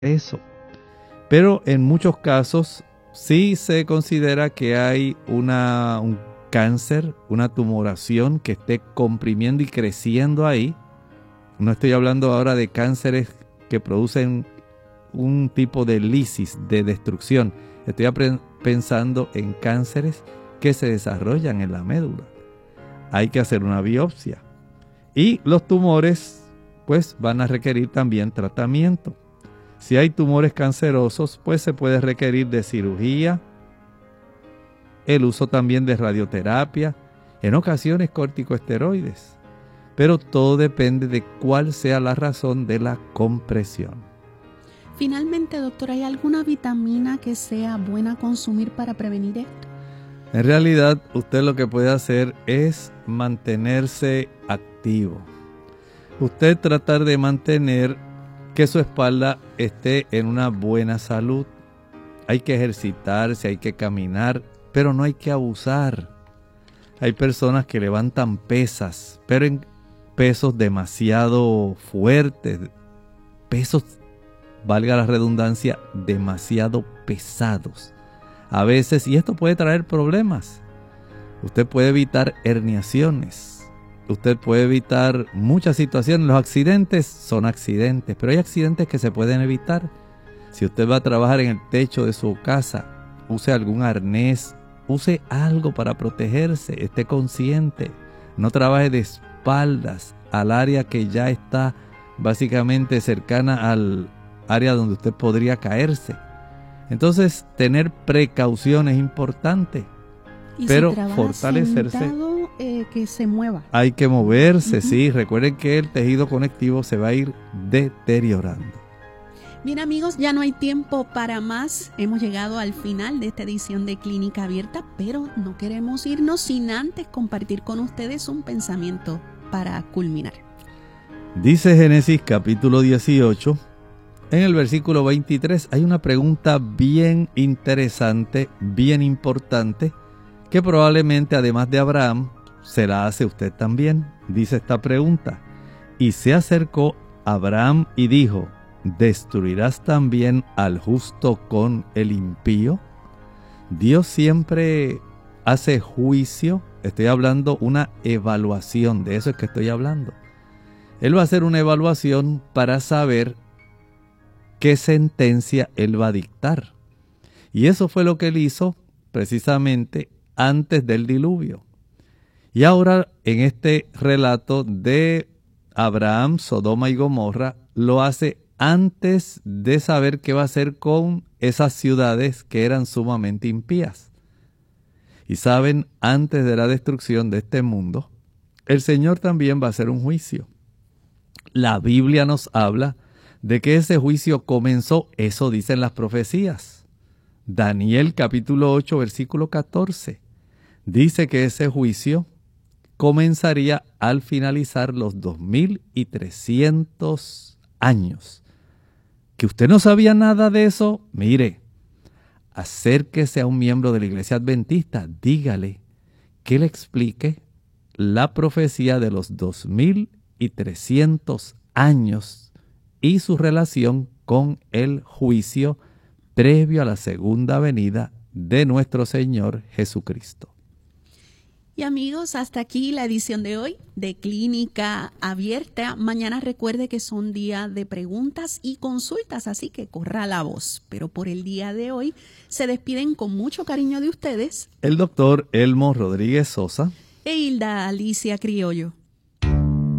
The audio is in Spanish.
eso. Pero en muchos casos sí se considera que hay un cáncer, una tumoración que esté comprimiendo y creciendo ahí. No estoy hablando ahora de cánceres que producen un tipo de lisis, de destrucción. Estoy pensando en cánceres que se desarrollan en la médula. Hay que hacer una biopsia. Y los tumores, pues, van a requerir también tratamiento. Si hay tumores cancerosos, pues se puede requerir de cirugía, el uso también de radioterapia, en ocasiones corticosteroides. Pero todo depende de cuál sea la razón de la compresión. Finalmente, doctor, ¿hay alguna vitamina que sea buena consumir para prevenir esto? En realidad, usted lo que puede hacer es mantenerse activo. Usted tratar de mantener que su espalda esté en una buena salud. Hay que ejercitarse, hay que caminar, pero no hay que abusar. Hay personas que levantan pesas, pero en pesos demasiado fuertes, pesos, valga la redundancia, demasiado pesados. A veces, y esto puede traer problemas. Usted puede evitar herniaciones. Usted puede evitar muchas situaciones. Los accidentes son accidentes, pero hay accidentes que se pueden evitar. Si usted va a trabajar en el techo de su casa, use algún arnés, use algo para protegerse, esté consciente. No trabaje de espaldas al área que ya está básicamente cercana al área donde usted podría caerse. Entonces, tener precaución es importante, pero si fortalecerse. Sentado, que se mueva. Hay que moverse, sí. Recuerden que el tejido conectivo se va a ir deteriorando. Bien, amigos, ya no hay tiempo para más. Hemos llegado al final de esta edición de Clínica Abierta, pero no queremos irnos sin antes compartir con ustedes un pensamiento para culminar. Dice Génesis capítulo 18. En el versículo 23 hay una pregunta bien interesante, bien importante, que probablemente además de Abraham, se la hace usted también. Dice esta pregunta: y se acercó Abraham y dijo, ¿destruirás también al justo con el impío? Dios siempre hace juicio. Estoy hablando una evaluación, de eso es que estoy hablando. Él va a hacer una evaluación para saber qué sentencia Él va a dictar. Y eso fue lo que Él hizo precisamente antes del diluvio. Y ahora en este relato de Abraham, Sodoma y Gomorra, lo hace antes de saber qué va a hacer con esas ciudades que eran sumamente impías. Y saben, antes de la destrucción de este mundo, el Señor también va a hacer un juicio. La Biblia nos habla de que ese juicio comenzó, eso dicen las profecías. Daniel capítulo 8 versículo 14 dice que ese juicio comenzaría al finalizar los 2300 años. ¿Que usted no sabía nada de eso? Mire, acérquese a un miembro de la Iglesia Adventista, dígale que le explique la profecía de los 2300 años y su relación con el juicio previo a la segunda venida de nuestro Señor Jesucristo. Y amigos, hasta aquí la edición de hoy de Clínica Abierta. Mañana recuerde que son día de preguntas y consultas, así que corra la voz. Pero por el día de hoy se despiden con mucho cariño de ustedes el doctor Elmo Rodríguez Sosa e Hilda Alicia Criollo.